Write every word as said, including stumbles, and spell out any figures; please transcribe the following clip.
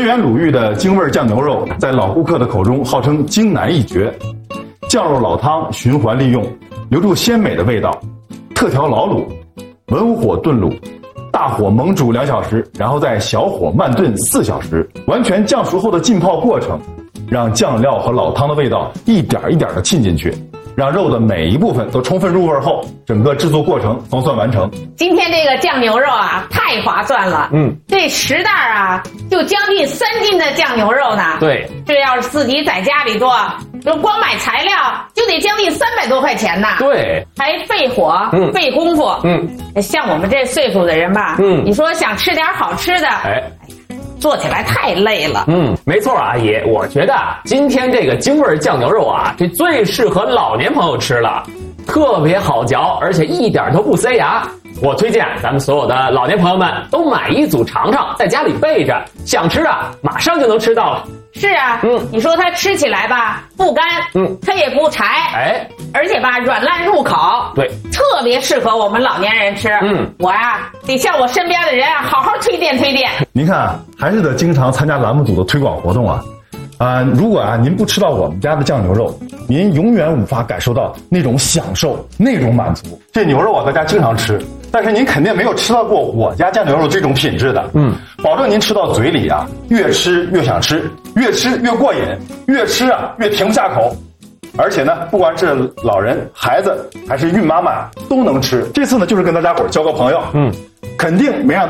原鲁豫的京味酱牛肉在老顾客的口中号称京南一绝，酱肉老汤循环利用，留住鲜美的味道，特调老卤，文火炖卤，大火猛煮两小时，然后再小火慢炖四小时，完全酱熟后的浸泡过程，让酱料和老汤的味道一点一点的沁进去，让肉的每一部分都充分入味后，整个制作过程总算完成。 今天这个酱牛肉啊，太划算了。嗯，这十袋啊，就将近三斤的酱牛肉呢。 对， 这要是自己在家里做，就光买材料就得将近三百多块钱呢。 对， 还费火， 嗯， 费功夫。嗯，像我们这岁数的人吧，嗯，你说想吃点好吃的，哎。做起来太累了。 嗯，没错啊，阿姨，我觉得啊，今天这个京味酱牛肉啊，这最适合老年朋友吃了，特别好嚼，而且一点都不塞牙。我推荐咱们所有的老年朋友们都买一组尝尝，在家里备着，想吃啊，马上就能吃到了。 是啊，嗯，你说它吃起来吧，不干，嗯，它也不柴，哎，而且吧，软烂入口， 对， 特别适合我们老年人吃。嗯，我呀，得向我身边的人啊，好好推荐推荐。 您看，还是得经常参加栏目组的推广活动啊。啊、呃，如果啊您不吃到我们家的酱牛肉，您永远无法感受到那种享受，那种满足。这牛肉啊，大家经常吃，但是您肯定没有吃到过我家酱牛肉这种品质的。嗯，保证您吃到嘴里啊，越吃越想吃，越吃越过瘾，越吃啊越停不下口。而且呢，不管是老人、孩子还是孕妈妈都能吃。这次呢，就是跟大家伙交个朋友。嗯，肯定没让